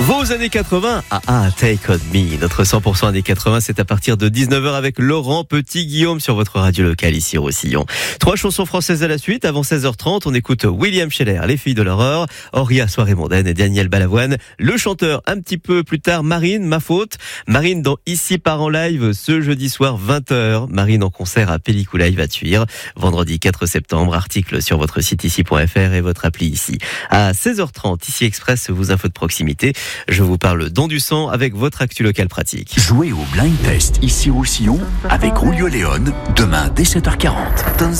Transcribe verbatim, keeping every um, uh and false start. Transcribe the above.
Vos années quatre-vingts, ah ah, Take On Me. Notre cent pour cent années quatre-vingts, c'est à partir de dix-neuf heures avec Laurent Petit-Guillaume sur votre radio locale ici au Roussillon. Trois chansons françaises à la suite. Avant seize heures trente, on écoute William Scheller, Les Filles de l'Horreur, Auria Soirée Mondaine et Daniel Balavoine. Le chanteur, un petit peu plus tard, Marine, Ma Faute. Marine dans Ici part en live ce jeudi soir vingt heures. Marine en concert à Pellicula, il va tuer. Vendredi quatre septembre, article sur votre site ici point f r et votre appli ici. À seize heures trente, ici Express, vos infos de proximité. Je vous parle don du sang avec votre actu local pratique. Jouez au blind test ici au Roussillon avec Julio Léon demain dès sept heures quarante.